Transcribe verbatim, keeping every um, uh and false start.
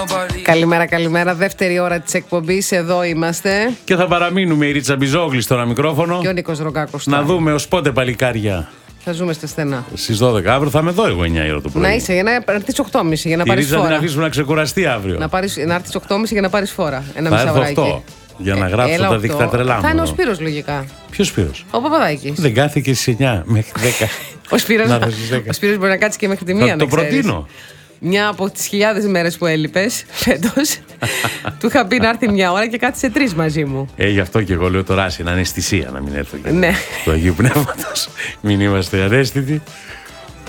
Καλημέρα, καλημέρα. Δεύτερη ώρα της εκπομπής. Εδώ είμαστε. Και θα παραμείνουμε η Ρίτσα Μπιζόγλη στο ένα μικρόφωνο. Και ο Νίκος Ρογκάκος. Να δούμε ως πότε, παλικάρια. Θα ζούμε στα στενά. Στις δώδεκα αύριο θα είμαι εδώ εγώ εννιά η ώρα το πρωί. Να είσαι, για να έρθεις οκτώ και μισή για να η πάρεις Ρίτσα φόρα. την αφήσουμε να ξεκουραστεί αύριο. Να, πάρεις, να έρθεις οκτώ και μισή για να πάρεις φόρα. Ένα θα έρθω μισάωράκι. οκτώ για να Ε, γράψω έλα τα οκτώ. δίκτυα τρελά μου. Θα είναι ο Σπύρος λογικά. Ποιος Σπύρος? Ο Παπαδάκης. Δεν κάθηκε στις εννιά μέχρι δέκα. Ο Σπύρος, Να δώσεις δέκα. ο Σπύρος μπορεί να κάτσει και μέχρι τη μία. Θα να το ξέρεις. προτείνω. Μια από τις χιλιάδες μέρες που έλειπες φέτος, του είχα πει να έρθει μια ώρα και κάτσε τρεις μαζί μου. Ε, γι' αυτό και εγώ λέω τώρα είναι αναισθησία να μην έρθω και Ναι. του Αγίου Πνεύματος. Μην είμαστε ανέστητοι.